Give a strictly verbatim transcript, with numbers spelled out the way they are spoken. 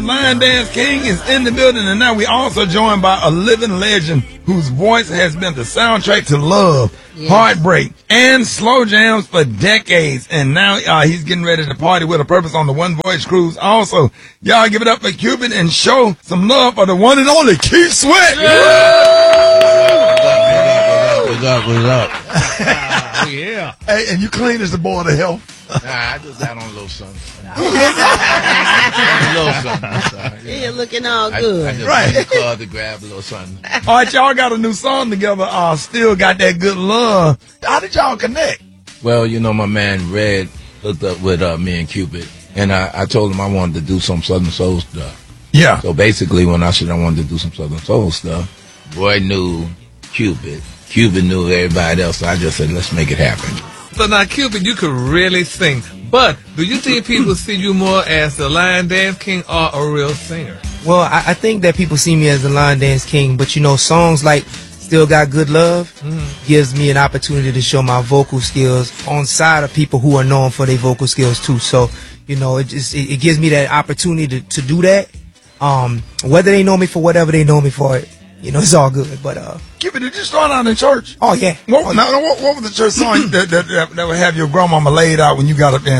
Lion Dance King is in the building, and now we also joined by a living legend whose voice has been the soundtrack to love, yes, heartbreak, and slow jams for decades. And now uh, he's getting ready to party with a purpose on the One Voice Cruise. Also, y'all give it up for Cupid and show some love for the one and only Keith Sweat. What's up? What's up? Uh, yeah. Hey, and you clean as the board of health. Nah, I just got on a little something. a little something. Yeah, you're looking all good. I, I just right. went to the club to grab a little something. All right, y'all got a new song together. Uh, Still Got That Good Love. How did y'all connect? Well, you know, my man Red hooked up with uh, me and Cupid, and I, I told him I wanted to do some Southern Soul stuff. Yeah. So basically, when I said I wanted to do some Southern Soul stuff, Roy knew Cupid. Cupid knew everybody else. So I just said, let's make it happen. So now, Cupid, you could really sing. But do you think people see you more as the Lion Dance King or a real singer? Well, I, I think that people see me as the Lion Dance King, but you know, songs like Still Got Good Love mm-hmm. gives me an opportunity to show my vocal skills on side of people who are known for their vocal skills too. So, you know, it just it, it gives me that opportunity to, to do that. Um, whether they know me for whatever they know me for, it, you know, it's all good. But uh, Cupid, did you start out in church? Oh yeah. What, oh, now, what, what was the church song that, that, that, that would have your grandmama laid out when you got up there